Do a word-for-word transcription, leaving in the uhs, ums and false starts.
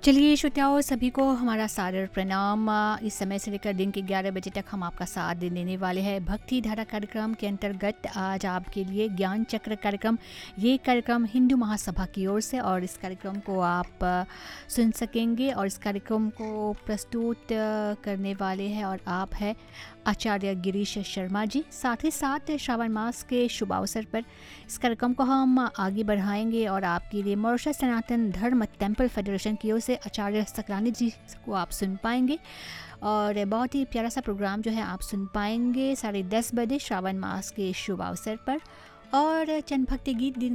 चलिए श्रोताओं, सभी को हमारा सादर प्रणाम। अ, इस समय से लेकर दिन के ग्यारह बजे तक हम आपका साथ देने वाले हैं भक्ति धारा कार्यक्रम के अंतर्गत। आज आपके लिए ज्ञान चक्र कार्यक्रम, ये कार्यक्रम हिंदू महासभा की ओर से, और इस कार्यक्रम को आप अ, सुन सकेंगे। और इस कार्यक्रम को प्रस्तुत अ, करने वाले हैं और आप हैं आचार्य गिरीश शर्मा जी। साथ ही साथ श्रावण मास के शुभ अवसर पर इस कार्यक्रम को हम आगे बढ़ाएंगे और आपके लिए मॉरिशस सनातन धर्म टेम्पल फेडरेशन की ओर से आचार्य सकलानी जी को आप सुन पाएंगे। और बहुत ही प्यारा सा प्रोग्राम जो है आप सुन पाएंगे साढ़े दस बजे श्रावण मास के शुभ अवसर पर। और चंद भक्ति गीत दिन